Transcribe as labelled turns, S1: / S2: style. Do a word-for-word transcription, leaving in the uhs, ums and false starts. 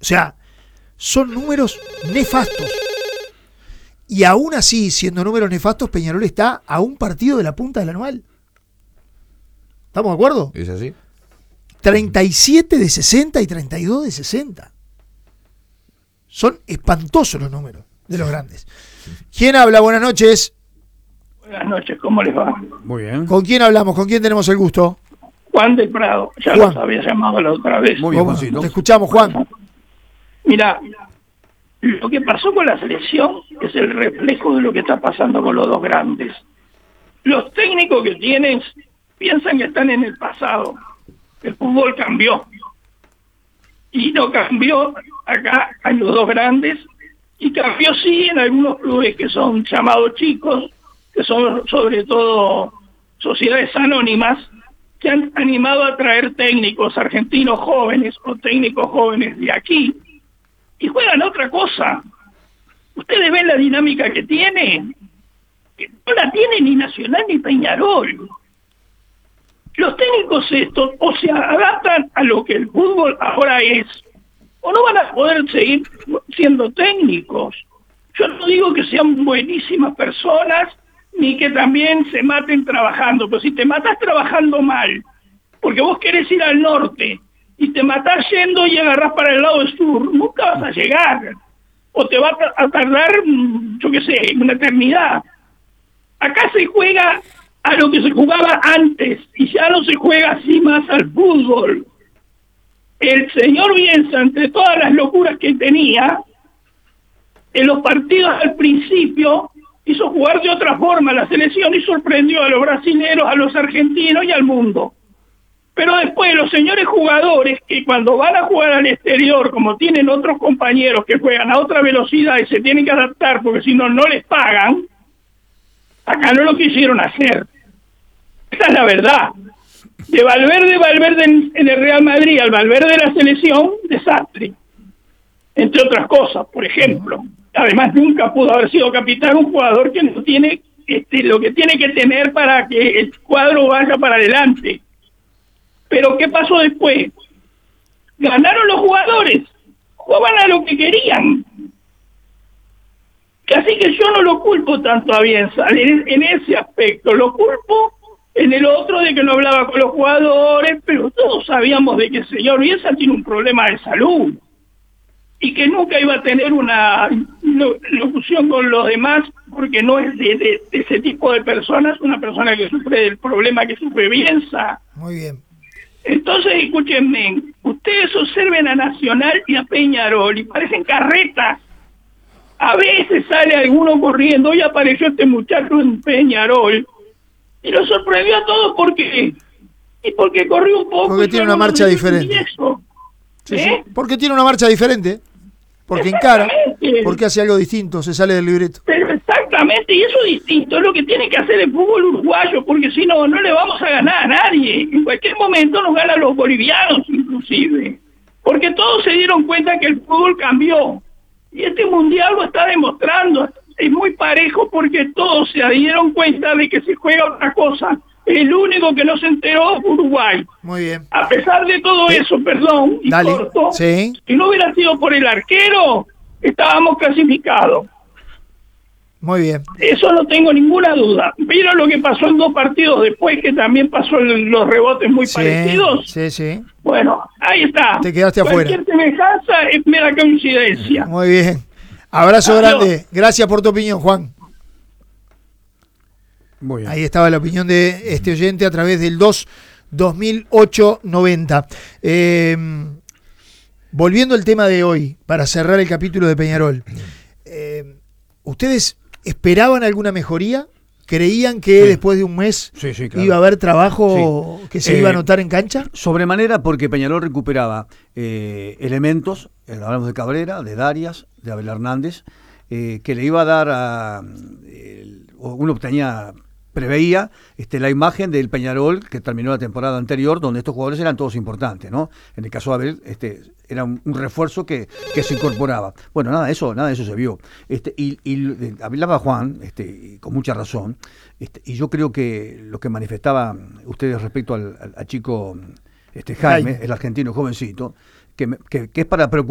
S1: O sea, son números nefastos. Y aún así, siendo números nefastos, Peñarol está a un partido de la punta del anual. ¿Estamos de acuerdo?
S2: ¿Es así?
S1: treinta y siete de sesenta y treinta y dos de sesenta. Son espantosos los números de los grandes. ¿Quién habla? Buenas noches.
S3: Buenas noches, ¿cómo les va?
S2: Muy bien.
S1: ¿Con quién hablamos? ¿Con quién tenemos el gusto?
S3: Juan del Prado, ya
S1: Juan.
S3: los había llamado la otra vez.
S2: Muy bien,
S1: ¿Cómo?
S2: Juancito.
S1: Te escuchamos, Juan.
S3: Mira, lo que pasó con la selección es el reflejo de lo que está pasando con los dos grandes. Los técnicos que tienes piensan que están en el pasado. El fútbol cambió. Y no cambió acá en los dos grandes, y cambió sí en algunos clubes que son llamados chicos, que son sobre todo sociedades anónimas, que han animado a traer técnicos argentinos jóvenes o técnicos jóvenes de aquí, y juegan otra cosa. Ustedes ven la dinámica que tiene, que no la tiene ni Nacional ni Peñarol. Los técnicos estos o se adaptan a lo que el fútbol ahora es, o no van a poder seguir siendo técnicos. Yo no digo que sean buenísimas personas, ni que también se maten trabajando, pero si te matas trabajando mal, porque vos querés ir al norte, y te matás yendo y agarrás para el lado del sur, nunca vas a llegar, o te va a tardar, yo qué sé, una eternidad. Acá se juega a lo que se jugaba antes, y ya no se juega así más al fútbol. El señor Bielsa, entre todas las locuras que tenía, en los partidos al principio hizo jugar de otra forma la selección y sorprendió a los brasileños, a los argentinos y al mundo. Pero después los señores jugadores, que cuando van a jugar al exterior, como tienen otros compañeros que juegan a otra velocidad y se tienen que adaptar porque si no, no les pagan, acá no lo quisieron hacer. Esa es la verdad. De Valverde, Valverde en, en el Real Madrid, al Valverde de la selección, desastre. Entre otras cosas, por ejemplo. Además, nunca pudo haber sido capitán un jugador que no tiene este, lo que tiene que tener para que el cuadro vaya para adelante. Pero ¿qué pasó después? Ganaron los jugadores, jugaban a lo que querían. Así que yo no lo culpo tanto a Bielsa en, en ese aspecto, lo culpo en el otro de que no hablaba con los jugadores, pero todos sabíamos de que el señor Bielsa tiene un problema de salud y que nunca iba a tener una locución con los demás porque no es de, de, de ese tipo de personas, una persona que sufre del problema que sufre Bielsa.
S1: Muy bien.
S3: Entonces, escúchenme, ustedes observen a Nacional y a Peñarol y parecen carretas. A veces sale alguno corriendo, hoy apareció este muchacho en Peñarol, y lo sorprendió a todos, ¿por qué? Y porque corrió un poco.
S1: Porque tiene una marcha diferente. Sí,
S3: ¿Eh?
S1: sí. Porque tiene una marcha diferente. Porque encara. Porque hace algo distinto, se sale del libreto.
S3: Pero exactamente, y eso es distinto, es lo que tiene que hacer el fútbol uruguayo, porque si no, no le vamos a ganar a nadie. En cualquier momento nos ganan los bolivianos, inclusive. Porque todos se dieron cuenta que el fútbol cambió. Y este mundial lo está demostrando. Es muy parejo porque todos se dieron cuenta de que se juega otra cosa. El único que no se enteró fue Uruguay.
S1: Muy bien.
S3: A pesar de todo
S1: Sí.
S3: eso, perdón, y
S1: Dale.
S3: corto,
S1: Sí.
S3: si no hubiera sido por el arquero, estábamos clasificados.
S1: Muy bien.
S3: Eso no tengo ninguna duda. ¿Vieron lo que pasó en dos partidos después, que también pasó el- los rebotes muy
S1: Sí,
S3: parecidos?
S1: sí, sí.
S3: Bueno, ahí está.
S1: Te quedaste afuera.
S3: Cualquier semejanza es mera coincidencia.
S1: Muy bien. Abrazo
S3: Adiós.
S1: grande. Gracias por tu opinión, Juan.
S2: Muy bien.
S1: Ahí estaba la opinión de este oyente a través del dos dos mil ocho noventa. Eh, volviendo al tema de hoy, para cerrar el capítulo de Peñarol. Eh, ¿Ustedes esperaban alguna mejoría? ¿Creían que
S2: Sí.
S1: después de un mes
S2: Sí, sí, claro.
S1: iba a haber trabajo que se
S2: Eh,
S1: iba a notar en cancha?
S2: Sobremanera porque Peñarol recuperaba eh, elementos, eh, hablamos de Cabrera, de Darias, de Abel Hernández, eh, que le iba a dar a... el- o uno tenía, preveía este, la imagen del Peñarol que terminó la temporada anterior, donde estos jugadores eran todos importantes, ¿no? En el caso de Abel, este, era un, un refuerzo que, que se incorporaba. Bueno, nada de eso, nada de eso se vio. Este, y, y hablaba Juan, este, y con mucha razón, este, y yo creo que lo que manifestaban ustedes respecto al, al, al chico este, Jaime,
S1: Jaime.
S2: el argentino jovencito, que, me- que, que es para preocupar.